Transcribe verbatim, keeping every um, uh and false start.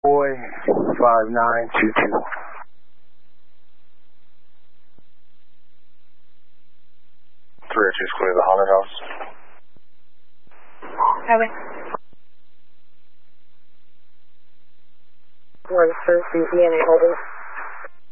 Boy, five nine two two. three oh two is clear the haunted house. Highway. one, first, D N A, over.